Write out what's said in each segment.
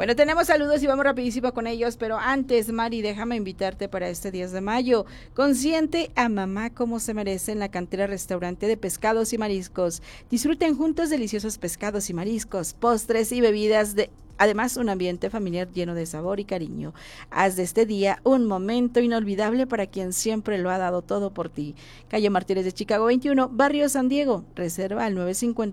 Bueno, tenemos saludos y vamos rapidísimo con ellos, pero antes, Mari, déjame invitarte para este 10 de mayo. Consiente a mamá como se merece en la Cantera Restaurante de Pescados y Mariscos. Disfruten juntos deliciosos pescados y mariscos, postres y bebidas Además, un ambiente familiar lleno de sabor y cariño. Haz de este día un momento inolvidable para quien siempre lo ha dado todo por ti. Calle Martínez de Chicago 21, Barrio San Diego. Reserva al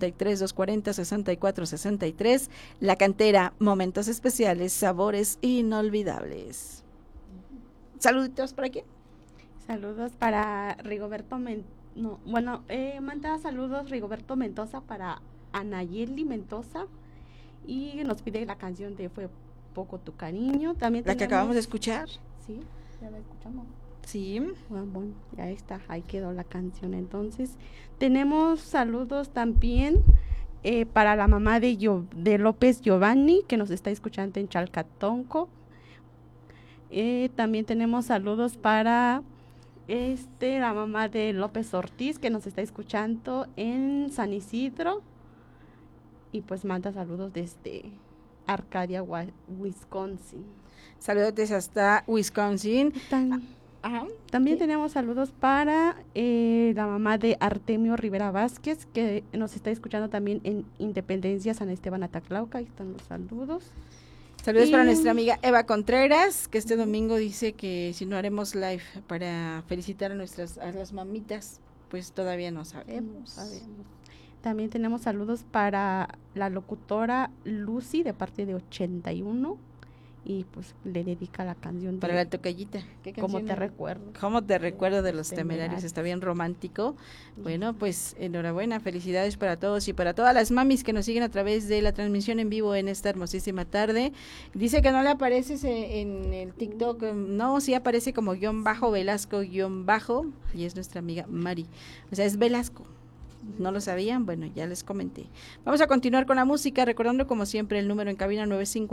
953-240-6463. La Cantera, momentos especiales, sabores inolvidables. Saluditos para quién. Saludos para Rigoberto manda saludos Rigoberto Mendoza para Anayeli Mendoza. Y nos pide la canción de Fue Poco Tu Cariño. También la que acabamos de escuchar. Sí, ya la escuchamos. Sí. Bueno, ya está, ahí quedó la canción. Entonces, tenemos saludos también para la mamá de López Giovanni, que nos está escuchando en Chalcatonco. También tenemos saludos para la mamá de López Ortiz, que nos está escuchando en San Isidro. Y pues manda saludos desde Arcadia, Wisconsin. Saludos desde hasta Wisconsin. También tenemos saludos para la mamá de Artemio Rivera Vázquez, que nos está escuchando también en Independencia, San Esteban, Ataclauca. Ahí están los saludos. Saludos para nuestra amiga Eva Contreras, que este domingo dice que si no haremos live para felicitar a las mamitas, pues todavía no sabemos. También tenemos saludos para la locutora Lucy de parte de 81 y pues le dedica la canción para la tocallita. ¿Cómo te recuerdo? ¿Cómo te recuerdo de los Temerarios? Está bien romántico. Bueno, pues enhorabuena, felicidades para todos y para todas las mamis que nos siguen a través de la transmisión en vivo en esta hermosísima tarde. Dice que no le apareces en el TikTok, no, sí aparece como _Velasco_ y es nuestra amiga Mari, o sea, es Velasco. ¿No lo sabían? Bueno, ya les comenté. Vamos a continuar con la música, recordando como siempre el número en cabina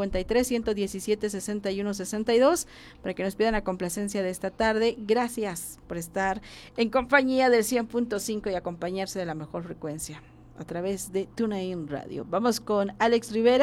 953-117-6162 para que nos pidan la complacencia de esta tarde. Gracias por estar en compañía del 100.5 y acompañarse de la mejor frecuencia a través de TuneIn Radio. Vamos con Alex Rivera.